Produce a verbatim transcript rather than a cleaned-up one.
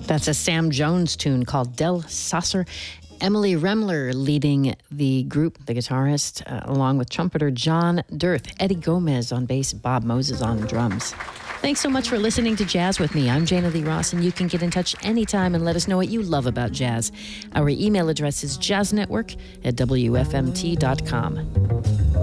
That's a Sam Jones tune called Del Sasser. Emily Remler leading the group, the guitarist, uh, along with trumpeter John Dirth, Eddie Gomez on bass, Bob Moses on drums. Thanks so much for listening to Jazz with me. I'm Jana Lee Ross, and you can get in touch anytime and let us know what you love about jazz. Our email address is jazznetwork at w f m t dot com.